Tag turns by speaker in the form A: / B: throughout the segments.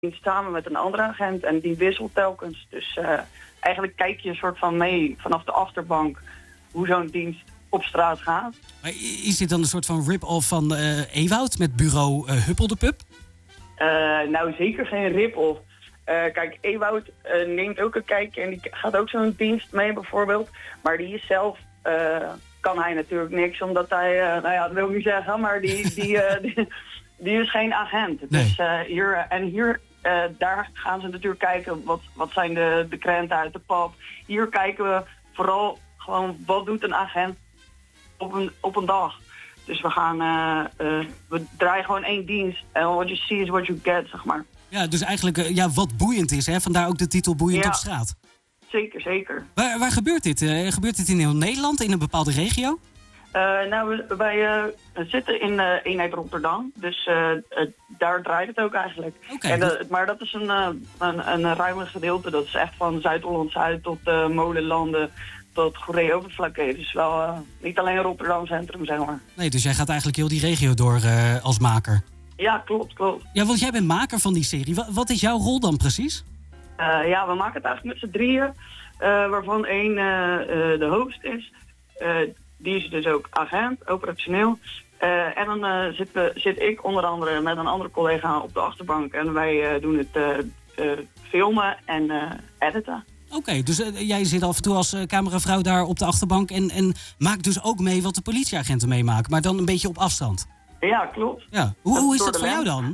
A: samen met een andere agent en die wisselt telkens. Dus eigenlijk kijk je een soort van mee vanaf de achterbank hoe zo'n dienst op straat gaat.
B: Maar is dit dan een soort van rip-off van Ewoud met bureau Huppel de Pup?
A: Nou, zeker geen rip-off. Kijk, Ewoud neemt ook een kijkje en die gaat ook zo'n dienst mee bijvoorbeeld. Maar die is zelf, kan hij natuurlijk niks, omdat hij, nou ja, dat wil ik niet zeggen, maar die is geen agent.
B: Nee.
A: Dus hier, daar gaan ze natuurlijk kijken, wat zijn de krenten uit de pap. Hier kijken we vooral gewoon, wat doet een agent op een dag. Dus we draaien gewoon één dienst. En what you see is what you get, zeg maar.
B: Ja, dus eigenlijk wat boeiend is, hè? Vandaar ook de titel Boeiend op straat.
A: Zeker, zeker.
B: Waar gebeurt dit? Gebeurt dit in heel Nederland, in een bepaalde regio?
A: Nou, wij zitten in eenheid Rotterdam. Dus daar draait het ook eigenlijk.
B: Okay,
A: maar dat is een ruimer gedeelte. Dat is echt van Zuid-Holland-Zuid tot Molenlanden tot Goeree-Overflakkee. Dus wel niet alleen Rotterdam Centrum, zeg maar.
B: Nee, dus jij gaat eigenlijk heel die regio door als maker.
A: Ja, klopt.
B: Ja, want jij bent maker van die serie. Wat is jouw rol dan precies?
A: Ja, we maken het eigenlijk met z'n drieën. Waarvan één de host is. Die is dus ook agent, operationeel. En dan zit ik onder andere met een andere collega op de achterbank. En wij doen het filmen en editen.
B: Oké, dus jij zit af en toe als cameravrouw daar op de achterbank... en maakt dus ook mee wat de politieagenten meemaken. Maar dan een beetje op afstand.
A: Ja, klopt.
B: Ja. Hoe is dat voor jou dan?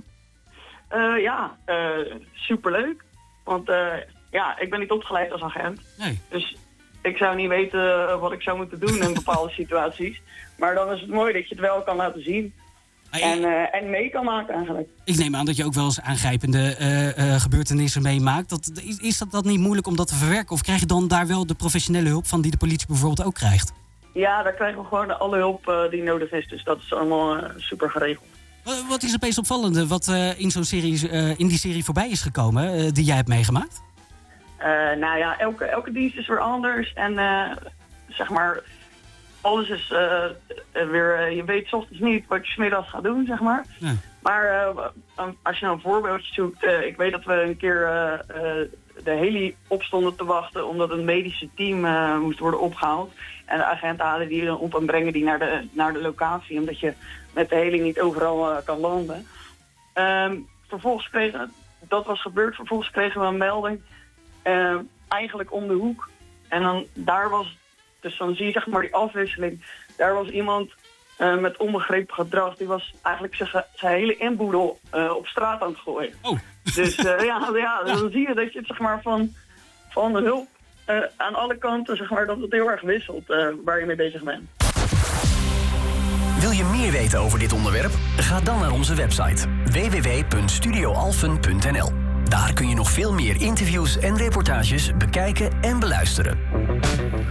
A: Superleuk. Want ik ben niet opgeleid als agent.
B: Nee.
A: Dus ik zou niet weten wat ik zou moeten doen in bepaalde situaties. Maar dan is het mooi dat je het wel kan laten zien. En mee kan maken eigenlijk.
B: Ik neem aan dat je ook wel eens aangrijpende gebeurtenissen meemaakt. Is dat niet moeilijk om dat te verwerken? Of krijg je dan daar wel de professionele hulp van die de politie bijvoorbeeld ook krijgt? Ja,
A: daar krijgen we gewoon alle hulp die nodig is. Dus dat is allemaal super geregeld.
B: Wat is het meest opvallende wat in die serie voorbij is gekomen, die jij hebt meegemaakt?
A: Nou ja, elke dienst is weer anders. En zeg maar, alles is weer... je weet 's ochtends niet wat je 's middags gaat doen, zeg maar. Ja. Maar als je nou een voorbeeldje zoekt... ik weet dat we een keer de heli opstonden te wachten... omdat een medische team moest worden opgehaald. En de agenten halen die dan op en brengen die naar de locatie... omdat je met de heli niet overal kan landen. Vervolgens kregen we een melding... eigenlijk om de hoek. En dan dus dan zie je zeg maar die afwisseling. Daar was iemand met onbegrepen gedrag. Die was eigenlijk zijn hele inboedel op straat aan het gooien. Oh. Dus dan zie je dat je het zeg maar van de hulp aan alle kanten zeg maar dat het heel erg wisselt waar je mee bezig bent.
C: Wil je meer weten over dit onderwerp? Ga dan naar onze website www.studioalphen.nl. Daar kun je nog veel meer interviews en reportages bekijken en beluisteren.